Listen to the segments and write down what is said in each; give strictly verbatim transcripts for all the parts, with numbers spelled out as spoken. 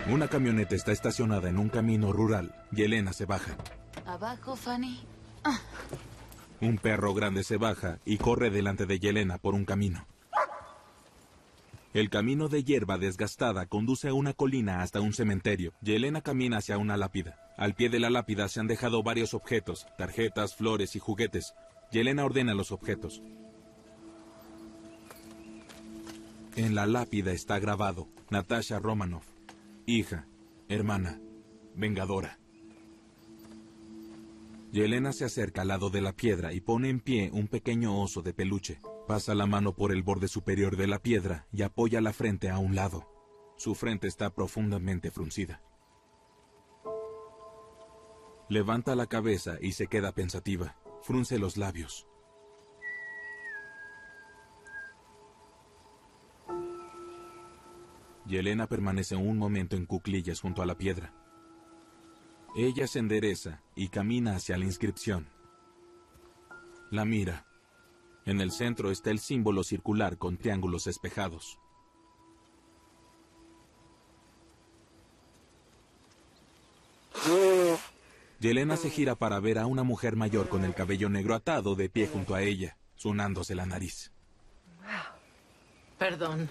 Una camioneta está estacionada en un camino rural. Yelena se baja. Abajo, Fanny. Ah. Un perro grande se baja y corre delante de Yelena por un camino. El camino de hierba desgastada conduce a una colina hasta un cementerio. Yelena camina hacia una lápida. Al pie de la lápida se han dejado varios objetos, tarjetas, flores y juguetes. Yelena ordena los objetos. En la lápida está grabado: Natasha Romanoff, hija, hermana, vengadora. Yelena se acerca al lado de la piedra y pone en pie un pequeño oso de peluche. Pasa la mano por el borde superior de la piedra y apoya la frente a un lado. Su frente está profundamente fruncida. Levanta la cabeza y se queda pensativa. Frunce los labios. Yelena permanece un momento en cuclillas junto a la piedra. Ella se endereza y camina hacia la inscripción. La mira. En el centro está el símbolo circular con triángulos espejados. Yelena se gira para ver a una mujer mayor con el cabello negro atado de pie junto a ella, sonándose la nariz. Perdón.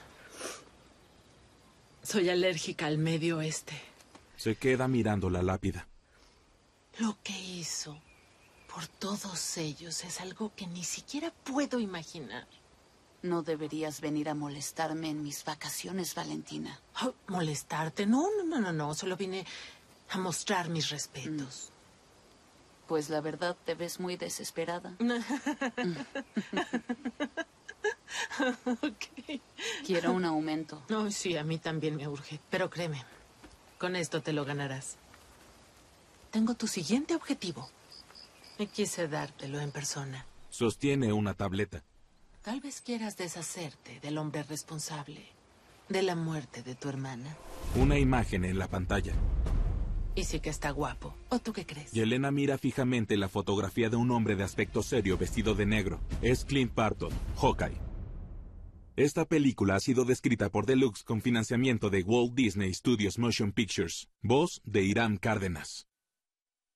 Soy alérgica al Medio Oeste. Se queda mirando la lápida. Lo que hizo por todos ellos es algo que ni siquiera puedo imaginar. No deberías venir a molestarme en mis vacaciones, Valentina. Oh, ¿molestarte? No, no, no, no, no. Solo vine a mostrar mis respetos. Mm. Pues la verdad te ves muy desesperada. Okay. Quiero un aumento. No, sí, a mí también me urge. Pero créeme, con esto te lo ganarás. Tengo tu siguiente objetivo. Y quise dártelo en persona. Sostiene una tableta. Tal vez quieras deshacerte del hombre responsable de la muerte de tu hermana. Una imagen en la pantalla. Y sí que está guapo. ¿O tú qué crees? Yelena mira fijamente la fotografía de un hombre de aspecto serio vestido de negro. Es Clint Barton, Hawkeye. Esta película ha sido descrita por Deluxe con financiamiento de Walt Disney Studios Motion Pictures. Voz de Irán Cárdenas.